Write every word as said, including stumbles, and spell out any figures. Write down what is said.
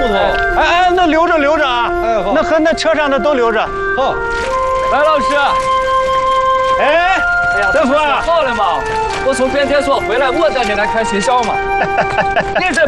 头。 哎哎，那留着留着啊！ 哎，好。 那和那车上的都留着。 好。 来，老师。 哎，德福啊， 好了嘛，我从变天所回来，我带你来看学校嘛。你这